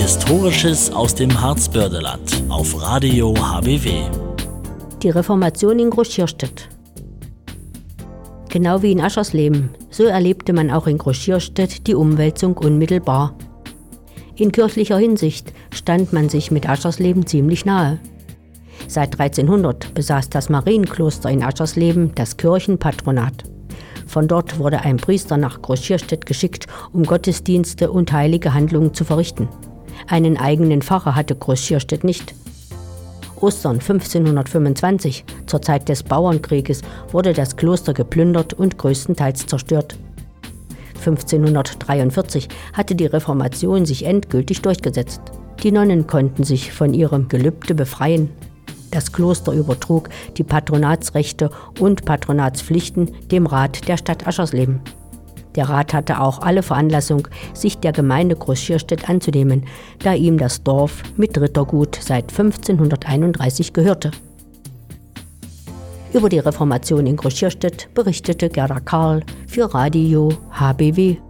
Historisches aus dem Harzbördeland auf Radio HBW. Die Reformation in Groß-Schierstedt. Genau wie in Aschersleben, so erlebte man auch in Groß-Schierstedt die Umwälzung unmittelbar. In kirchlicher Hinsicht stand man sich mit Aschersleben ziemlich nahe. Seit 1300 besaß das Marienkloster in Aschersleben das Kirchenpatronat. Von dort wurde ein Priester nach Groß-Schierstedt geschickt, um Gottesdienste und heilige Handlungen zu verrichten. Einen eigenen Pfarrer hatte Groß-Schierstedt nicht. Ostern 1525, zur Zeit des Bauernkrieges, wurde das Kloster geplündert und größtenteils zerstört. 1543 hatte die Reformation sich endgültig durchgesetzt. Die Nonnen konnten sich von ihrem Gelübde befreien. Das Kloster übertrug die Patronatsrechte und Patronatspflichten dem Rat der Stadt Aschersleben. Der Rat hatte auch alle Veranlassung, sich der Gemeinde Groß-Schierstedt anzunehmen, da ihm das Dorf mit Rittergut seit 1531 gehörte. Über die Reformation in Groß-Schierstedt berichtete Gerda Karl für Radio HBW.